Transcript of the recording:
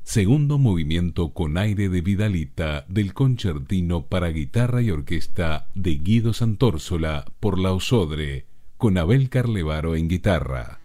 Segundo movimiento con aire de Vidalita del concertino para guitarra y orquesta de Guido Santórsola por la Osodre, con Abel Carlevaro en guitarra.